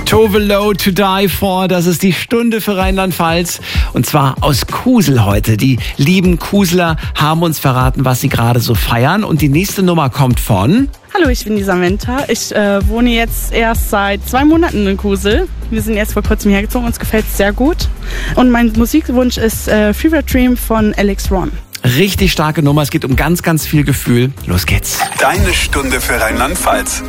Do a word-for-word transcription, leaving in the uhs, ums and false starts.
Tove Lo, To Die For, das ist die Stunde für Rheinland-Pfalz. Und zwar aus Kusel heute. Die lieben Kuseler haben uns verraten, was sie gerade so feiern. Und die nächste Nummer kommt von... Hallo, ich bin die Samantha. Ich äh, wohne jetzt erst seit zwei Monaten in Kusel. Wir sind erst vor kurzem hergezogen, uns gefällt es sehr gut. Und mein Musikwunsch ist äh, Fever Dream von Alex Ron. Richtig starke Nummer, es geht um ganz, ganz viel Gefühl. Los geht's. Deine Stunde für Rheinland-Pfalz.